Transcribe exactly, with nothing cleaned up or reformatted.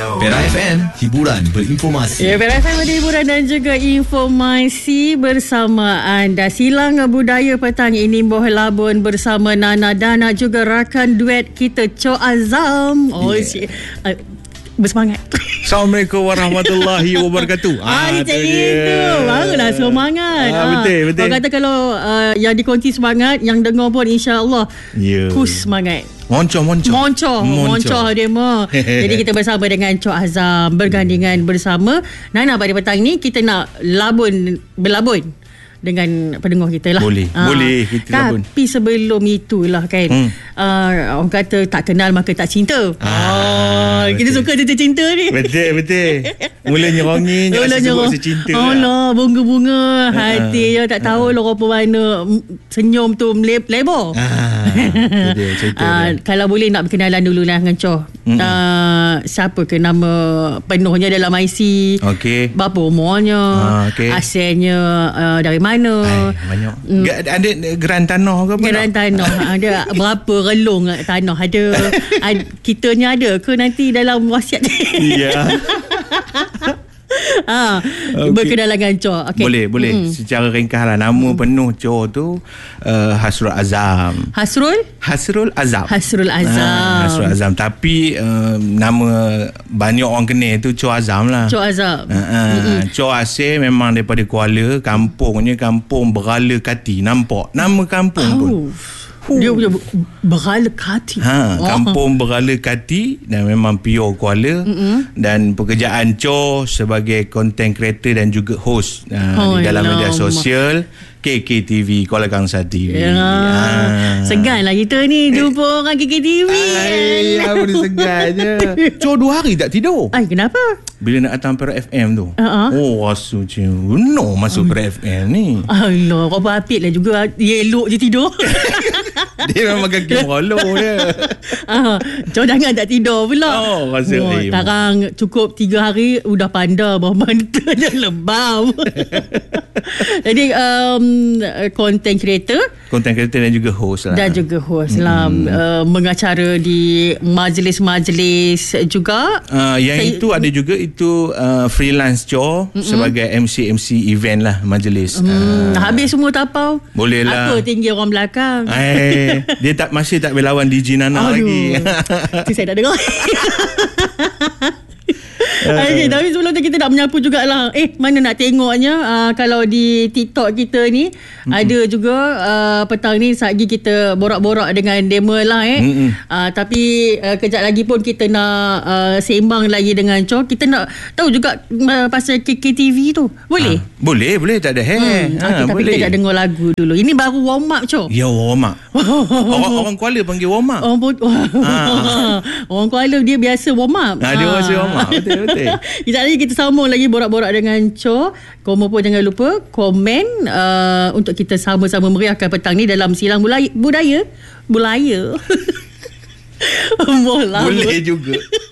Pera F M, hiburan berinformasi. Ya, Pera F M ada hiburan dan juga informasi bersama anda. Silang budaya petang ini Boh Labun bersama Nana Dana, juga rakan duet kita Cho Azam. Oh, yeah. si, uh, bersemangat. Assalamualaikum warahmatullahi wabarakatuh. Ah, macam itu. Barulah semangat. Ah, betul, betul. Orang kata kalau uh, yang dikunci semangat, yang dengar pun insya-Allah yeah. kus semangat. Moncoh, moncoh. Moncoh, moncoh dia mah. Jadi kita bersama dengan Cho Azam, bergandingan bersama Nana pada petang ni. Kita nak labun, berlabun dengan pendengar kita lah. Boleh, ha. boleh kita labun. Tapi sebelum itulah kan, hmm. uh, orang kata tak kenal maka tak cinta. Ah, oh, kita suka cerita cinta ni. Betul, betul. Mulanya rongin, rasa sebut secinta. Oh lah, bunga-bunga hati ya, tak tahu lah apa mana senyum tu lebar. Ah, betul, cerita uh, kalau boleh nak berkenalan dulu lah dengan Cho. Mm-hmm. Uh, siapa ke nama penuhnya dalam I C? Okey. Berapa umurnya? Ah, okay. Asalnya uh, dari mana? Ay, banyak. Mm. Ada geran tanah ke apa? Geran tanah. Ada berapa relung tanah ada. Ad, kitanya ada ke nanti dalam wasiat? Ya. ha, okay. Berkenalan dengan Cho. Okay. Boleh, boleh. Mm. Secara ringkas lah. Nama mm. penuh Cho tu uh, Hasrul Azam. Hasrul? Hasrul Azam. Hasrul Azam. Ha, Hasrul Azam. Tapi uh, nama banyak orang kenal tu Cho Azam lah. Cho Azam. Ha, ha. Cho asal memang daripada Kuala. Kampungnya kampung Berala Kati. Nampak? Nama kampung oh. pun. Huh. Dia punya Berala Kati. Ha, kampung oh. Berala Kati dan memang pure Kuala. Mm-hmm. Dan pekerjaan Cho sebagai content creator dan juga host uh, oh, di dalam media sosial K K T V, Kuala Kangsar T V. Ya. Ha. Segan lah kita ni jumpa orang K K T V. Ay, apa dia segan je. Cho dua hari tak tidur. Ay, kenapa? Bila nak datang Pera F M tu. Uh-huh. Oh, rasa macam no masuk Pera F M ni. Allah, kau berapit lah juga. Dia elok je tidur. Dia memang kaki merolok dia. Ah, Cho jangan tak tidur pula. Oh, rasa oh, eh, sekarang cukup tiga hari udah panda bawah mata dia lebam. Jadi um, content creator, content creator dan juga host lah. Dan juga host hmm. lah uh, mengacara di majlis-majlis juga. Uh, yang Saya, itu ada juga itu uh, freelance Cho mm-mm. sebagai M C M C event lah majlis. Hmm, uh, habis semua tapau. Boleh lah. Apa tinggi orang belakang. Ay, dia tak masih tak boleh lawan D J Nana. Aduh, lagi. Itu saya tak dengar. Okay, tapi sebelum tu kita nak menyapu jugalah. Eh, mana nak tengoknya uh, kalau di TikTok kita ni mm-hmm. ada juga uh, petang ni satgi kita borak-borak dengan demo lah eh. Mm-hmm. Uh, tapi uh, kejap lagi pun kita nak uh, sembang lagi dengan Cho. Kita nak tahu juga uh, pasal K K T V tu. Boleh? Ha, boleh, boleh, tak ada hair. Hmm, okay, ha, tapi boleh. Kita nak dengar lagu dulu. Ini baru warm up Cho. Ya, warm up. orang, orang Kuala panggil warm up. Orang, ha. orang Kuala dia biasa warm up. Ha, dia ha. biasa warm up. Betul, betul. Kejap lagi kita sambung lagi borak-borak dengan Cho. Korang pun jangan lupa komen uh, untuk kita sama-sama meriahkan petang ni dalam silang budaya. Budaya? Budaya. Boleh juga.